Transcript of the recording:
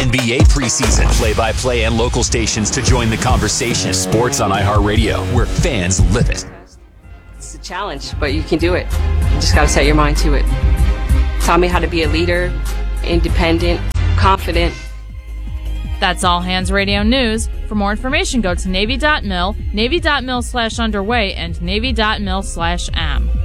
NBA preseason, play-by-play, and local stations to join the conversation. Sports on iHeartRadio, where fans live it. It's a challenge, but you can do it. You just got to set your mind to it. Taught me how to be a leader, independent, confident. That's All Hands Radio News. For more information, go to Navy.mil, Navy.mil/underway, and Navy.mil/am.